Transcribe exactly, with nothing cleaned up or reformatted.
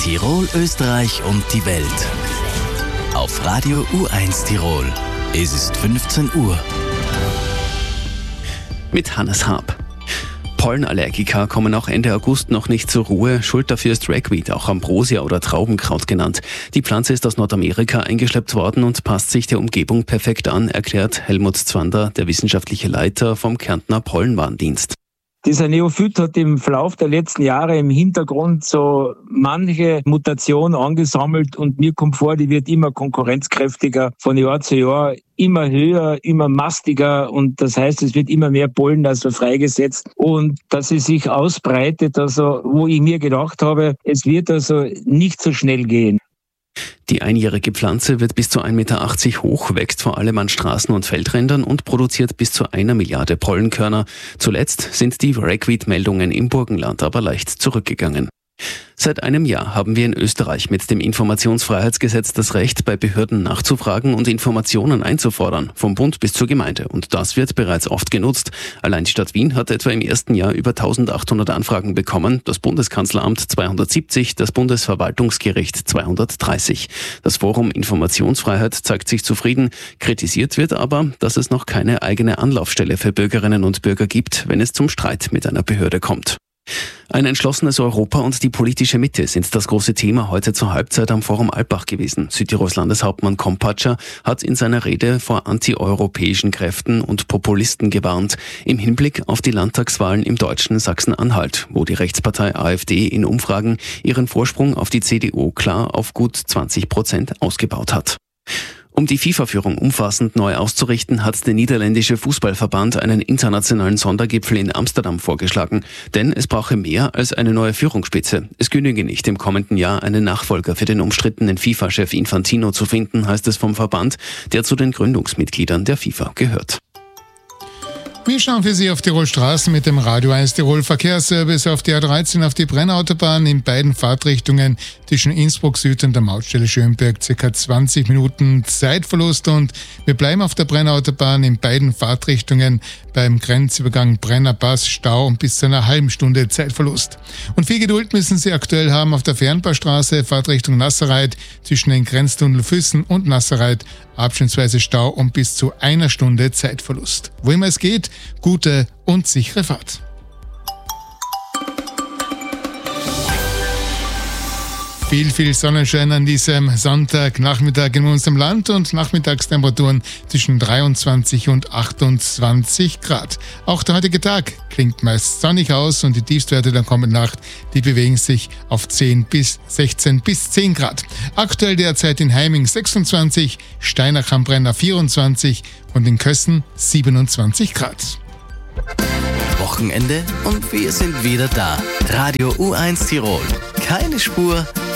Tirol, Österreich und die Welt. Auf Radio U eins Tirol. Es ist fünfzehn Uhr. Mit Hannes Haab. Pollenallergiker kommen auch Ende August noch nicht zur Ruhe. Schuld dafür ist Ragweed, auch Ambrosia oder Traubenkraut genannt. Die Pflanze ist aus Nordamerika eingeschleppt worden und passt sich der Umgebung perfekt an, erklärt Helmut Zwander, der wissenschaftliche Leiter vom Kärntner Pollenwarndienst. Dieser Neophyt hat im Verlauf der letzten Jahre im Hintergrund so manche Mutation angesammelt und mir kommt vor, die wird immer konkurrenzkräftiger von Jahr zu Jahr, immer höher, immer mastiger und das heißt, es wird immer mehr Pollen also freigesetzt und dass sie sich ausbreitet, also wo ich mir gedacht habe, es wird also nicht so schnell gehen. Die einjährige Pflanze wird bis zu ein Meter achtzig hoch, wächst vor allem an Straßen und Feldrändern und produziert bis zu einer Milliarde Pollenkörner. Zuletzt sind die Ragweed-Meldungen im Burgenland aber leicht zurückgegangen. Seit einem Jahr haben wir in Österreich mit dem Informationsfreiheitsgesetz das Recht, bei Behörden nachzufragen und Informationen einzufordern, vom Bund bis zur Gemeinde. Und das wird bereits oft genutzt. Allein die Stadt Wien hat etwa im ersten Jahr über eintausendachthundert Anfragen bekommen, das Bundeskanzleramt zweihundertsiebzig, das Bundesverwaltungsgericht zweihundertdreißig. Das Forum Informationsfreiheit zeigt sich zufrieden. Kritisiert wird aber, dass es noch keine eigene Anlaufstelle für Bürgerinnen und Bürger gibt, wenn es zum Streit mit einer Behörde kommt. Ein entschlossenes Europa und die politische Mitte sind das große Thema heute zur Halbzeit am Forum Alpbach gewesen. Südtirols Landeshauptmann Kompatscher hat in seiner Rede vor antieuropäischen Kräften und Populisten gewarnt, im Hinblick auf die Landtagswahlen im deutschen Sachsen-Anhalt, wo die Rechtspartei AfD in Umfragen ihren Vorsprung auf die C D U klar auf gut zwanzig Prozent ausgebaut hat. Um die FIFA-Führung umfassend neu auszurichten, hat der niederländische Fußballverband einen internationalen Sondergipfel in Amsterdam vorgeschlagen. Denn es brauche mehr als eine neue Führungsspitze. Es genüge nicht, im kommenden Jahr einen Nachfolger für den umstrittenen FIFA-Chef Infantino zu finden, heißt es vom Verband, der zu den Gründungsmitgliedern der FIFA gehört. Wir schauen für Sie auf Tirol Straßen mit dem Radio eins Tirol Verkehrsservice auf der A dreizehn auf die Brennautobahn in beiden Fahrtrichtungen zwischen Innsbruck Süd und der Mautstelle Schönberg ca. zwanzig Minuten Zeitverlust und wir bleiben auf der Brennautobahn in beiden Fahrtrichtungen beim Grenzübergang Brennerpass Stau und bis zu einer halben Stunde Zeitverlust. Und viel Geduld müssen Sie aktuell haben auf der Fernbahnstraße Fahrtrichtung Nasserreit zwischen den Grenztunnel Füssen und Nasserreit abschnittsweise Stau und bis zu einer Stunde Zeitverlust. Wo immer es geht, gute und sichere Fahrt. Viel, viel Sonnenschein an diesem Sonntagnachmittag in unserem Land und Nachmittagstemperaturen zwischen dreiundzwanzig und achtundzwanzig Grad. Auch der heutige Tag klingt meist sonnig aus und die Tiefstwerte der kommenden Nacht, die bewegen sich auf zehn bis sechzehn bis zehn Grad. Aktuell derzeit in Heiming sechsundzwanzig, Steinach am Brenner vierundzwanzig und in Kössen siebenundzwanzig Grad. Wochenende und wir sind wieder da. Radio U eins Tirol. Keine Spur,